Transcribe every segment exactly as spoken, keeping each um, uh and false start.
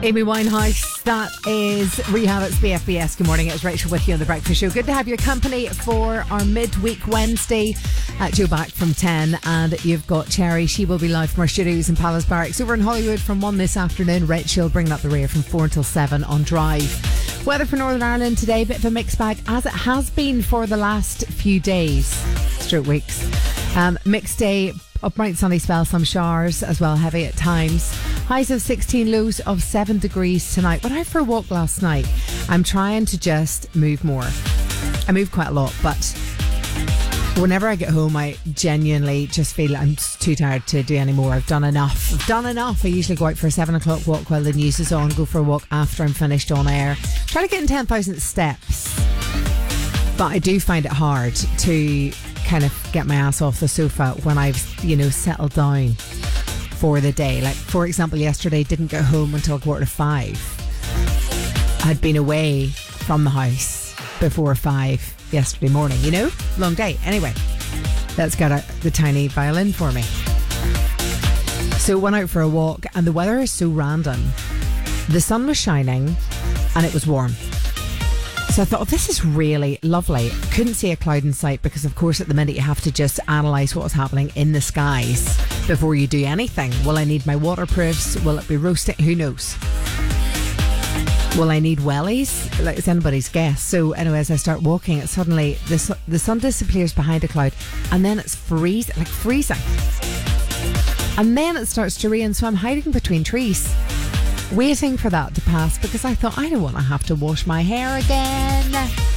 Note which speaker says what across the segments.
Speaker 1: Amy Winehouse, that is Rehab at B F B S. Good morning, it's Rachel with you on The Breakfast Show. Good to have your company for our midweek Wednesday. Uh, Joe back from ten, and you've got Cherry. She will be live from our studios in Palace Barracks over in Hollywood from one this afternoon. Rachel bringing up the rear from four until seven on Drive. Weather for Northern Ireland today, bit of a mixed bag, as it has been for the last few days, stroke weeks. Um, mixed day, upright sunny spell, some showers as well, heavy at times. Highs of sixteen, lows of seven degrees tonight. Went out for a walk last night. I'm trying to just move more. I move quite a lot, but whenever I get home, I genuinely just feel I'm just too tired to do any more. I've done enough. I've done enough. I usually go out for a seven o'clock walk while the news is on, go for a walk after I'm finished on air. Try to get in ten thousand steps. But I do find it hard to kind of get my ass off the sofa when I've, you know, settled down for the day. Like, for example, yesterday didn't get home until quarter to five. I'd been away from the house before five yesterday morning, you know? Long day. Anyway, that's got a, the tiny violin for me. So went out for a walk, and the weather is so random. The sun was shining and it was warm. So I thought, oh, this is really lovely. Couldn't see a cloud in sight because, of course, at the minute you have to just analyse what was happening in the skies before you do anything. Will I need my waterproofs? Will it be roasting? Who knows? Will I need wellies? Like, it's anybody's guess. So anyway, as I start walking, it suddenly the, su- the sun disappears behind a cloud, and then it's freezing, like freezing. And then it starts to rain, so I'm hiding between trees, waiting for that to pass, because I thought, I don't want to have to wash my hair again.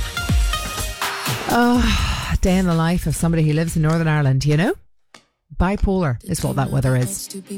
Speaker 1: Oh, a day in the life of somebody who lives in Northern Ireland, you know? Bipolar is what that weather is.